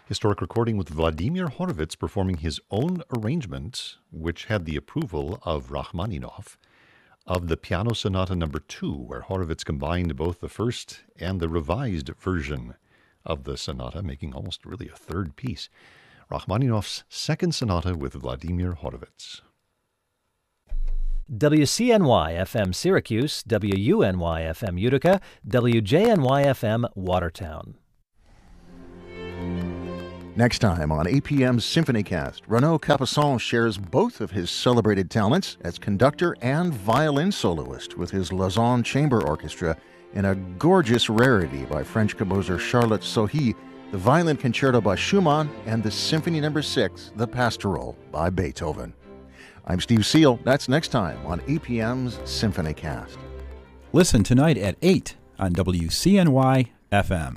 Historic recording with Vladimir Horowitz performing his own arrangement, which had the approval of Rachmaninoff, of the Piano Sonata No. 2, where Horowitz combined both the first and the revised version of the sonata, making almost really a third piece. Rachmaninoff's second sonata with Vladimir Horowitz. WCNY FM Syracuse, WUNY FM Utica, WJNY FM Watertown. Next time on APM's SymphonyCast, Renaud Capuçon shares both of his celebrated talents as conductor and violin soloist with his Lausanne Chamber Orchestra in a gorgeous rarity by French composer Charlotte Sohi, the Violin Concerto by Schumann, and the Symphony No. 6, The Pastoral by Beethoven. I'm Steve Seal. That's next time on APM's SymphonyCast. Listen tonight at 8 on WCNY FM.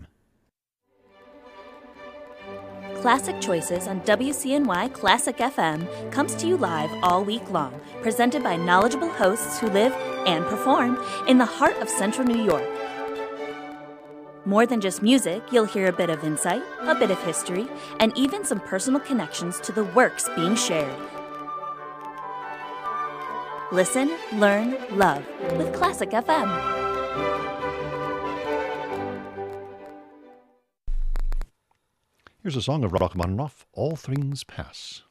Classic Choices on WCNY Classic FM comes to you live all week long, presented by knowledgeable hosts who live and perform in the heart of Central New York. More than just music, you'll hear a bit of insight, a bit of history, and even some personal connections to the works being shared. Listen, learn, love with Classic FM. Here's a song of Rachmaninoff, All Things Pass.